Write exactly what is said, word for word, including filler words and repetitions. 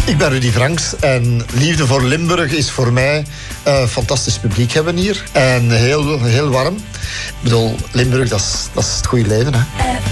Ik ben Rudy Franks en Liefde voor Limburg is voor mij uh, fantastisch publiek hebben hier. En heel, heel warm. Ik bedoel, Limburg, dat is, dat is het goede leven, hè.